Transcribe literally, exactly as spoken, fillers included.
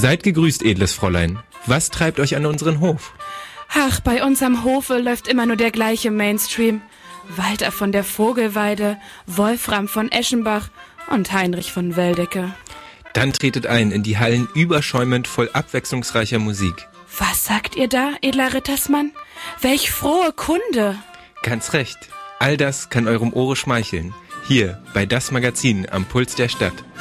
Seid gegrüßt, edles Fräulein. Was treibt euch an unseren Hof? Ach, bei uns am Hofe läuft immer nur der gleiche Mainstream. Walter von der Vogelweide, Wolfram von Eschenbach und Heinrich von Weldecke. Dann tretet ein in die Hallen überschäumend voll abwechslungsreicher Musik. Was sagt ihr da, edler Rittersmann? Welch frohe Kunde! Ganz recht. All das kann eurem Ohre schmeicheln. Hier bei Das Magazin am Puls der Stadt.